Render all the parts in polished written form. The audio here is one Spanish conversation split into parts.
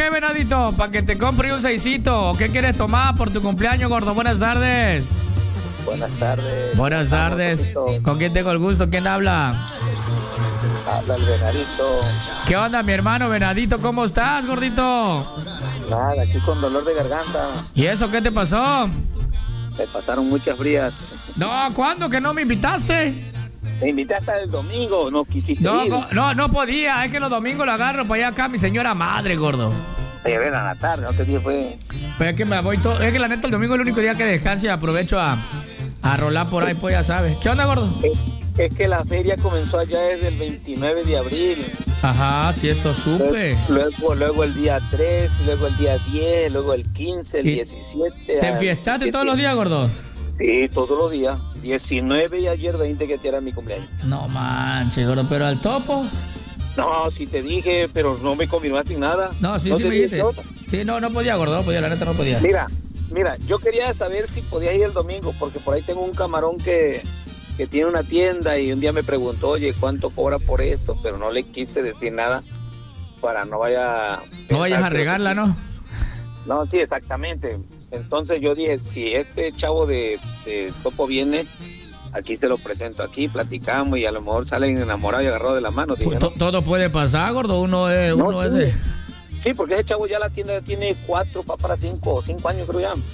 qué, Venadito? ¿Para que te compre un seisito? ¿O qué quieres tomar por tu cumpleaños, gordo? Buenas tardes. Buenas tardes. Buenas tardes. ¿Con quién tengo el gusto? ¿Quién habla? Habla el Venadito. ¿Qué onda, mi hermano Venadito? ¿Cómo estás, gordito? Nada, aquí con dolor de garganta. ¿Y eso qué te pasó? Me pasaron muchas frías. No, ¿cuándo? ¿Que no me invitaste? Te invité hasta el domingo, no quisiste ir. No podía. Es que los domingos lo agarro para allá acá mi señora madre, gordo. Ayer era la tarde, ¿no? ¿Qué día fue? Pues es que me voy todo. Es que la neta el domingo es el único día que descanso y aprovecho a rolar por ahí, pues ya sabes. ¿Qué onda, gordo? Es que la feria comenzó allá desde el 29 de abril. Ajá, sí, eso supe. Luego el día 3, luego el día 10, luego el 15, el 17. ¿Te enfiestaste todos los días, gordo? Sí, todos los días. 19 y ayer 20 que era mi cumpleaños. No manches, gordo, pero al topo. No, sí te dije, pero no me confirmaste nada. No, sí, ¿No sí te me dije dijiste. Sí, no podía, gordo, no podía, la neta no podía. Mira, yo quería saber si podías ir el domingo, porque por ahí tengo un camarón que tiene una tienda y un día me preguntó, oye, ¿cuánto cobra por esto? Pero no le quise decir nada para no vayas a regarla, ¿no? No, sí, exactamente. Entonces yo dije, si este chavo de Topo viene, aquí se lo presento, aquí platicamos y a lo mejor salen enamorados y agarrados de la mano. Dije, ¿no? Todo puede pasar, gordo, uno es de... Sí, porque ese chavo ya la tienda tiene 4 para 5 años, creo ya.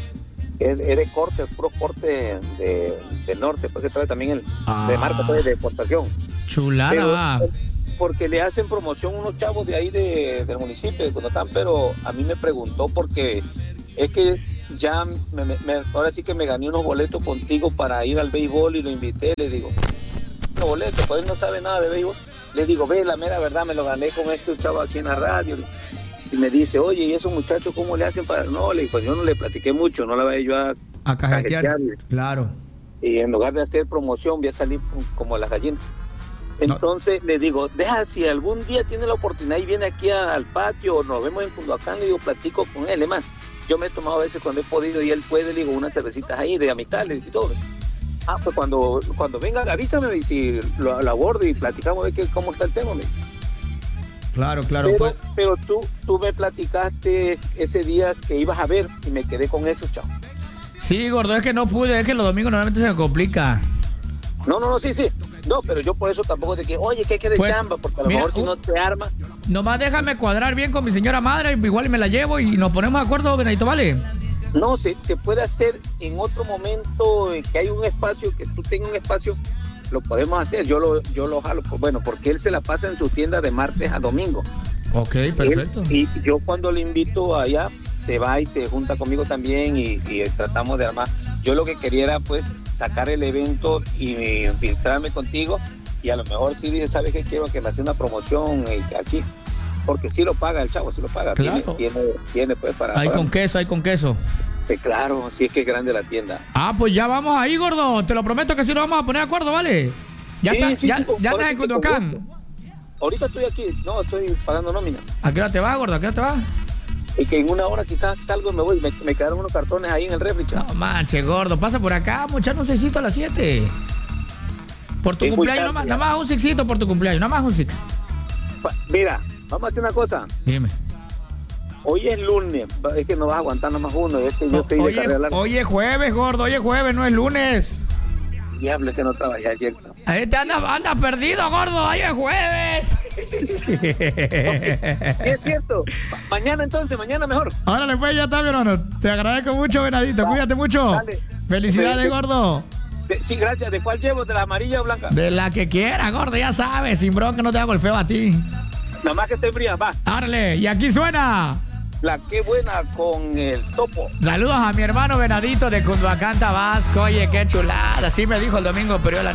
Es de corte, puro corte de norte, porque trae también de marca, pues, de exportación. Chulada. Porque le hacen promoción unos chavos de ahí del municipio de Cunotán, pero a mí me preguntó porque es que ya ahora sí que me gané unos boletos contigo para ir al béisbol y lo invité, le digo, unos boletos, pues él no sabe nada de béisbol. Le digo, ve, la mera verdad, me lo gané con este chavo aquí en la radio. Y me dice, oye, ¿y esos muchachos cómo le hacen para...? No, le digo, pues yo no le platiqué mucho, no la vaya yo a cajetear. Claro. Y en lugar de hacer promoción, voy a salir como las gallinas. Entonces le digo, deja, si algún día tiene la oportunidad y viene aquí al patio o nos vemos en Cunduacán, le digo, platico con él. Además, yo me he tomado a veces cuando he podido y él puede, le digo, unas cervecitas ahí de amistad, y todo. Ah, pues cuando venga, avísame y si lo abordo y platicamos de cómo está el tema, me dice. Claro. Pero tú me platicaste ese día que ibas a ver y me quedé con eso, chao. Sí, gordo, es que no pude, es que los domingos normalmente se me complica. No, sí. No, pero yo por eso tampoco te dije, oye, que hay que de chamba, porque a lo mejor si no te arma. Nomás déjame cuadrar bien con mi señora madre, igual me la llevo y nos ponemos de acuerdo, Benadito, ¿vale? No, se puede hacer en otro momento, que hay un espacio, que tú tengas un espacio, lo podemos hacer, yo lo jalo, bueno, porque él se la pasa en su tienda de martes a domingo. Ok, perfecto. Y yo cuando le invito allá, se va y se junta conmigo también y tratamos de armar. Yo lo que quería era pues sacar el evento y infiltrarme contigo y a lo mejor sí dice, ¿sabes qué? Quiero que me haga una promoción aquí, porque sí lo paga el chavo, sí lo paga. Claro. Tiene pues para... Hay con queso. Sí, claro, sí es que es grande la tienda. Ah, pues ya vamos ahí, gordo. Te lo prometo que sí lo vamos a poner de acuerdo, ¿vale? Ya estás en Cunduacán. Ahorita estoy aquí, no, estoy pagando nómina. ¿A qué hora te vas, gordo? ¿A qué hora te vas? Y que en una hora quizás salgo y me voy. Me quedaron unos cartones ahí en el refri. No manches, gordo. Pasa por acá, vamos a echar un sexito a las 7. Por tu cumpleaños, nada más un sexito por tu cumpleaños. Nada más un six. Mira, vamos a hacer una cosa. Dime. Hoy es lunes, es que no vas a aguantar nada más uno. Es que yo estoy de carrera larga. Hoy es jueves, gordo. Hoy es jueves, no es lunes. Diablo, es que no trabajé ayer. Ahí te anda perdido, gordo. Hoy es jueves. Okay. Sí, es cierto. Mañana entonces, mañana mejor. Órale, pues ya está, mi hermano. Te agradezco mucho, Venadito. Cuídate mucho. Dale. Felicidades, gordo. Sí, gracias. ¿De cuál llevo? ¿De la amarilla o blanca? De la que quiera, gordo, ya sabes. Sin bronca, no te hago el feo a ti. Nada más que esté fría, va. Árale, y aquí suena la que buena con el Topo. Saludos a mi hermano Venadito de Cunduacán, Tabasco. Oye, qué chulada. Así me dijo el domingo, pero yo la